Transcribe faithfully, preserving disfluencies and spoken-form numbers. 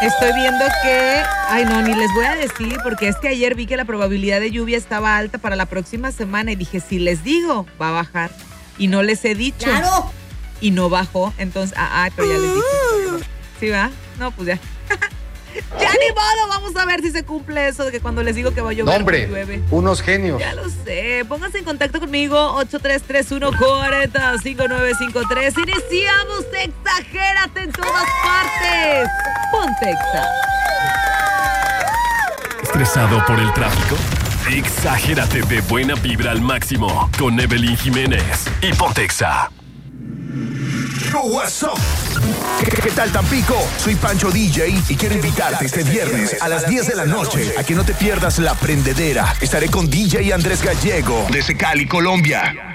Estoy viendo que, ay no, ni les voy a decir, porque es que ayer vi que la probabilidad de lluvia estaba alta para la próxima semana y dije, si les digo, va a bajar. Y no les he dicho. ¡Claro! Y no bajó, entonces, ah, ah pero ya les dije. ¿Sí va? No, pues ya. Ya ni modo, vamos a ver si se cumple eso de que cuando les digo que va a llover, no, hombre, pues llueve. Unos genios. Ya lo sé, pónganse en contacto conmigo, ocho tres tres uno, cuatro cero, cinco nueve cinco tres. Iniciamos, exagérate en todas partes. Ponte Exa. ¿Estresado por el tráfico? Exagérate de buena vibra al máximo con Evelyn Jiménez y Ponte Exa. What's up? ¿Qué, ¿Qué tal, Tampico? Soy Pancho D J y quiero invitarte este viernes a las diez de la noche a que no te pierdas La Prendedera. Estaré con D J Andrés Gallego desde Cali, Colombia.